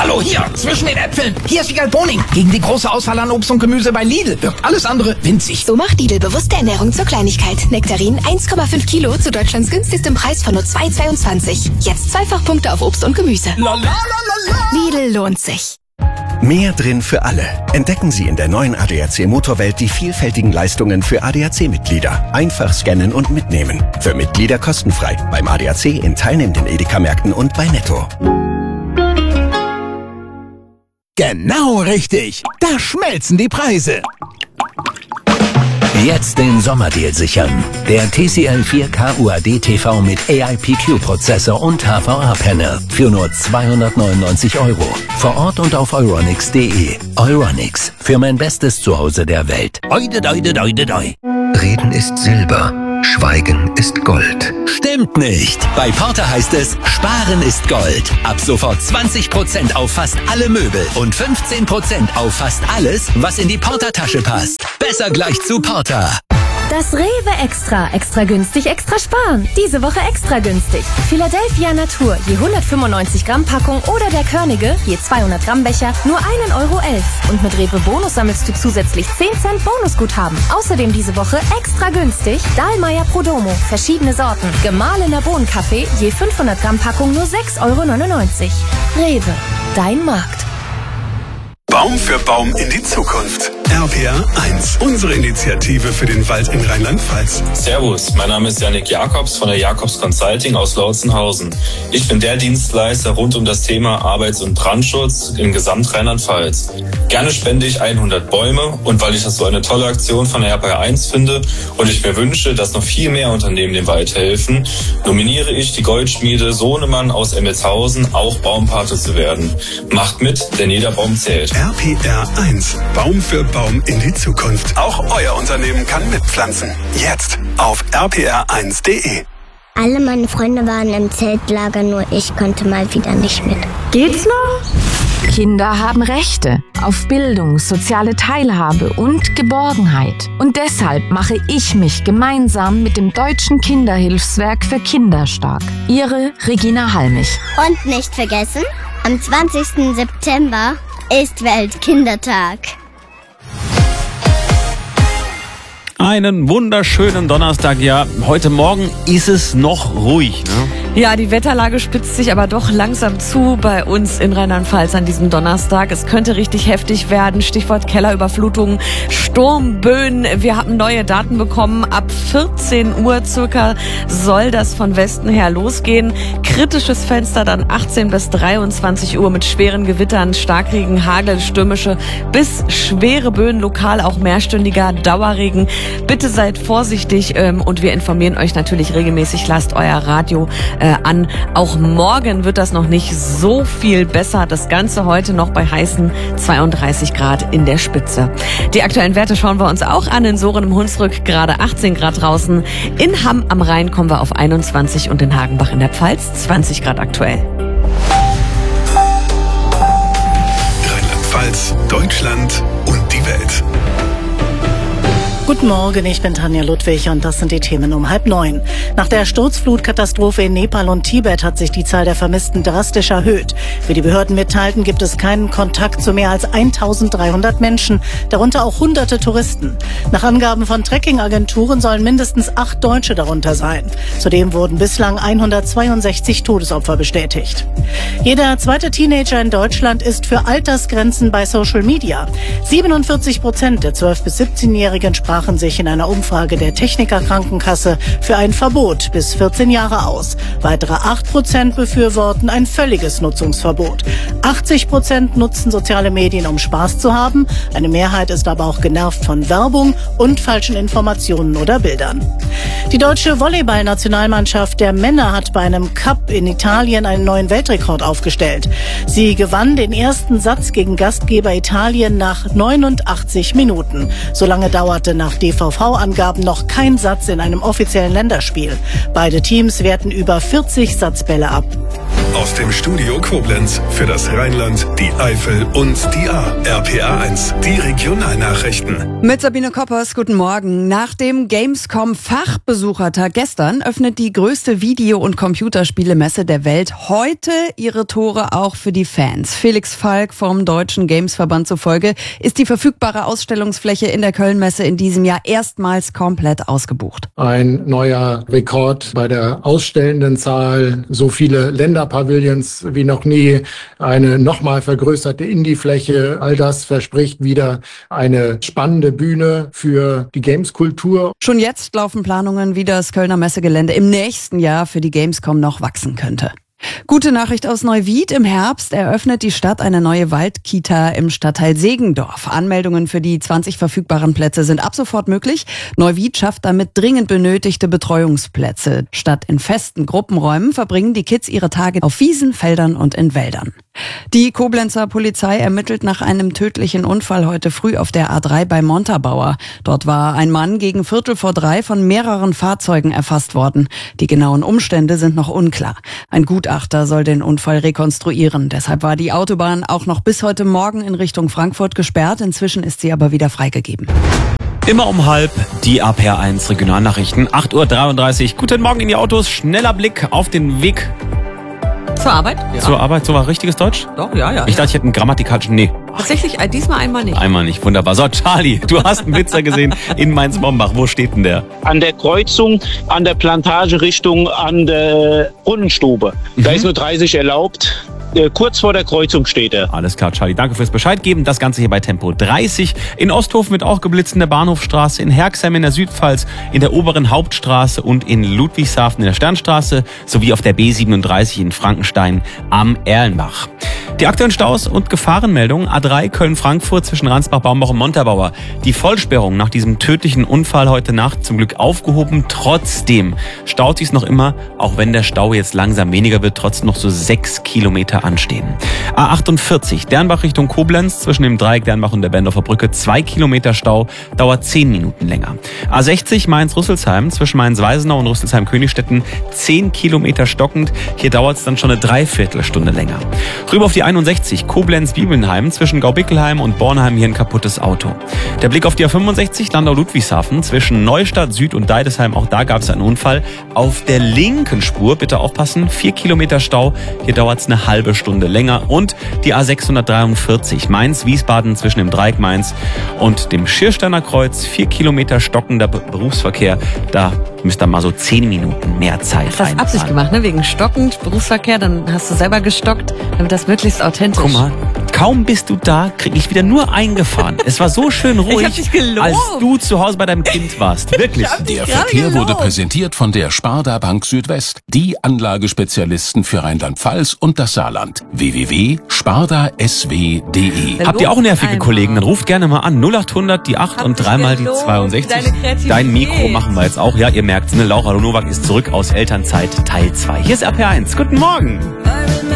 Hallo, hier, zwischen den Äpfeln. Hier ist Wiegald Boning. Gegen die große Auswahl an Obst und Gemüse bei Lidl wirkt alles andere winzig. So macht Lidl bewusste Ernährung zur Kleinigkeit. Nektarin 1,5 Kilo zu Deutschlands günstigstem Preis von nur 2,22. Jetzt Zweifachpunkte auf Obst und Gemüse. Lidl lohnt sich. Mehr drin für alle. Entdecken Sie in der neuen ADAC Motorwelt die vielfältigen Leistungen für ADAC-Mitglieder. Einfach scannen und mitnehmen. Für Mitglieder kostenfrei. Beim ADAC in teilnehmenden Edeka-Märkten und bei Netto. Genau richtig. Da schmelzen die Preise. Jetzt den Sommerdeal sichern. Der TCL 4K UAD TV mit AIPQ-Prozessor und HVA-Panel für nur 299 €. Vor Ort und auf euronics.de. Euronics, für mein bestes Zuhause der Welt. Oide, doide, doide, doi. Reden ist Silber, Schweigen ist Gold. Stimmt nicht. Bei Porter heißt es, Sparen ist Gold. Ab sofort 20% auf fast alle Möbel und 15% auf fast alles, was in die Porter-Tasche passt. Besser gleich zu Porter. Das Rewe Extra. Extra günstig, extra sparen. Diese Woche extra günstig. Philadelphia Natur, je 195 Gramm Packung oder der Körnige, je 200 Gramm Becher, nur 1,11 €. Und mit Rewe Bonus sammelst du zusätzlich 10 Cent Bonusguthaben. Außerdem diese Woche extra günstig Dahlmeier Prodomo, verschiedene Sorten. Gemahlener Bohnenkaffee, je 500 Gramm Packung nur 6,99 €. Rewe, dein Markt. Baum für Baum in die Zukunft. RPR 1, unsere Initiative für den Wald in Rheinland-Pfalz. Servus, mein Name ist Yannick Jakobs von der Jakobs Consulting aus Lautzenhausen. Ich bin der Dienstleister rund um das Thema Arbeits- und Brandschutz in Gesamt-Rheinland-Pfalz. Gerne spende ich 100 Bäume und weil ich das so eine tolle Aktion von der RPR 1 finde und ich mir wünsche, dass noch viel mehr Unternehmen dem Wald helfen, nominiere ich die Goldschmiede Sohnemann aus Emmelshausen, auch Baumpate zu werden. Macht mit, denn jeder Baum zählt. RPR 1, Baum für Baum in die Zukunft. Auch euer Unternehmen kann mitpflanzen. Jetzt auf rpr1.de. Alle meine Freunde waren im Zeltlager, nur ich konnte mal wieder nicht mit. Geht's noch? Kinder haben Rechte auf Bildung, soziale Teilhabe und Geborgenheit. Und deshalb mache ich mich gemeinsam mit dem Deutschen Kinderhilfswerk für Kinder stark. Ihre Regina Halmich. Und nicht vergessen, am 20. September ist Weltkindertag. Einen wunderschönen Donnerstag. Ja, heute Morgen ist es noch ruhig, ne? Ja, die Wetterlage spitzt sich aber doch langsam zu bei uns in Rheinland-Pfalz an diesem Donnerstag. Es könnte richtig heftig werden. Stichwort Kellerüberflutungen, Sturmböen. Wir haben neue Daten bekommen. Ab 14 Uhr circa soll das von Westen her losgehen. Kritisches Fenster dann 18 bis 23 Uhr mit schweren Gewittern, Starkregen, Hagel, stürmische bis schwere Böen, lokal auch mehrstündiger Dauerregen. Bitte seid vorsichtig und wir informieren euch natürlich regelmäßig. Lasst euer Radio an. Auch morgen wird das noch nicht so viel besser. Das Ganze heute noch bei heißen 32 Grad in der Spitze. Die aktuellen Werte schauen wir uns auch an. In Sohren im Hunsrück gerade 18 Grad draußen. In Hamm am Rhein kommen wir auf 21 und in Hagenbach in der Pfalz 20 Grad aktuell. Rheinland-Pfalz, Deutschland und die Welt. Guten Morgen, ich bin Tanja Ludwig und das sind die Themen um 8:30. Nach der Sturzflutkatastrophe in Nepal und Tibet hat sich die Zahl der Vermissten drastisch erhöht. Wie die Behörden mitteilten, gibt es keinen Kontakt zu mehr als 1300 Menschen, darunter auch hunderte Touristen. Nach Angaben von Trekkingagenturen sollen mindestens 8 Deutsche darunter sein. Zudem wurden bislang 162 Todesopfer bestätigt. Jeder zweite Teenager in Deutschland ist für Altersgrenzen bei Social Media. 47% der 12- bis 17-Jährigen sprachen sich in einer Umfrage der Techniker Krankenkasse für ein Verbot bis 14 Jahre aus. Weitere 8% befürworten ein völliges Nutzungsverbot. 80% nutzen soziale Medien, um Spaß zu haben. Eine Mehrheit ist aber auch genervt von Werbung und falschen Informationen oder Bildern. Die deutsche Volleyball-Nationalmannschaft der Männer hat bei einem Cup in Italien einen neuen Weltrekord aufgestellt. Sie gewann den ersten Satz gegen Gastgeber Italien nach 89 Minuten. So lange dauerte nach nach DVV-Angaben noch kein Satz in einem offiziellen Länderspiel. Beide Teams werten über 40 Satzbälle ab. Aus dem Studio Koblenz für das Rheinland, die Eifel und die Ahr. RPR 1, die Regionalnachrichten. Mit Sabine Koppers, guten Morgen. Nach dem Gamescom-Fachbesuchertag gestern öffnet die größte Video- und Computerspielemesse der Welt heute ihre Tore auch für die Fans. Felix Falk vom Deutschen Gamesverband zufolge ist die verfügbare Ausstellungsfläche in der Köln-Messe in diesem Jahr erstmals komplett ausgebucht. Ein neuer Rekord bei der ausstellenden Zahl, so viele Länderpavillons wie noch nie, eine nochmal vergrößerte Indie-Fläche. All das verspricht wieder eine spannende Bühne für die Games-Kultur. Schon jetzt laufen Planungen, wie das Kölner Messegelände im nächsten Jahr für die Gamescom noch wachsen könnte. Gute Nachricht aus Neuwied. Im Herbst eröffnet die Stadt eine neue Waldkita im Stadtteil Segendorf. Anmeldungen für die 20 verfügbaren Plätze sind ab sofort möglich. Neuwied schafft damit dringend benötigte Betreuungsplätze. Statt in festen Gruppenräumen verbringen die Kids ihre Tage auf Wiesen, Feldern und in Wäldern. Die Koblenzer Polizei ermittelt nach einem tödlichen Unfall heute früh auf der A3 bei Montabaur. Dort war ein Mann gegen 2:45 von mehreren Fahrzeugen erfasst worden. Die genauen Umstände sind noch unklar. Ein Gutachter soll den Unfall rekonstruieren. Deshalb war die Autobahn auch noch bis heute Morgen in Richtung Frankfurt gesperrt. Inzwischen ist sie aber wieder freigegeben. Immer um 12:30 die RPR 1 Regionalnachrichten. 8:33 Uhr. Guten Morgen in die Autos. Schneller Blick auf den Weg zur Arbeit? Ja. Zur Arbeit, so war richtiges Deutsch? Doch, ja. Ich dachte, ich hätte einen grammatikalischen, nee. Tatsächlich, diesmal einmal nicht. Einmal nicht, wunderbar. So, Charlie, du hast einen Blitzer gesehen in Mainz-Mombach. Wo steht denn der? An der Kreuzung, an der Plantage Richtung an der Brunnenstube. Da ist nur 30 erlaubt. Kurz vor der Kreuzung steht er. Alles klar, Charlie. Danke fürs Bescheid geben. Das Ganze hier bei Tempo 30. In Osthofen wird auch geblitzt, in der Bahnhofstraße, in Herxheim in der Südpfalz, in der oberen Hauptstraße und in Ludwigshafen in der Sternstraße sowie auf der B37 in Frankenstein am Erlenbach. Die aktuellen Staus und Gefahrenmeldungen: A3 Köln-Frankfurt zwischen Ransbach-Baumbach und Montabaur. Die Vollsperrung nach diesem tödlichen Unfall heute Nacht zum Glück aufgehoben. Trotzdem staut sich es noch immer, auch wenn der Stau jetzt langsam weniger wird, trotzdem noch so 6 Kilometer anstehen. A48 Dernbach Richtung Koblenz zwischen dem Dreieck Dernbach und der Berndorfer Brücke 2 Kilometer Stau, dauert 10 Minuten länger. A60 Mainz-Rüsselsheim zwischen Mainz-Weisenau und Rüsselsheim-Königstetten 10 Kilometer stockend. Hier dauert es dann schon eine Dreiviertelstunde länger. Rüber auf die 61 Koblenz-Bibelnheim zwischen Gaubickelheim und Bornheim hier ein kaputtes Auto. Der Blick auf die A65 Landau-Ludwigshafen zwischen Neustadt Süd und Deidesheim, auch da gab es einen Unfall. Auf der linken Spur, bitte aufpassen, 4 Kilometer Stau, hier dauert es eine halbe Stunde länger. Und die A643 Mainz-Wiesbaden zwischen dem Dreieck Mainz und dem Schiersteiner Kreuz, 4 Kilometer stockender Berufsverkehr, da müsst ihr mal so 10 Minuten mehr Zeit Hast das Absicht gemacht, ne? Wegen stockend, Berufsverkehr, dann hast du selber gestockt, damit das möglichst authentisch. Guck mal, kaum bist du da, krieg ich wieder nur eingefahren. Es war so schön ruhig, ich hab dich gelobt, als du zu Hause bei deinem Kind warst. Wirklich. Der Verkehr wurde präsentiert von der Sparda Bank Südwest, die Anlagespezialisten für Rheinland-Pfalz und das Saarland. www.spardasw.de. Habt ihr auch nervige Kollegen? Dann ruft gerne mal an. 0800 die 8 und dreimal die 62. Dein Mikro machen wir jetzt auch. Ja, ihr merkt's, ne? Laura Nowak ist zurück aus Elternzeit Teil 2. Hier ist RPR 1. Guten Morgen.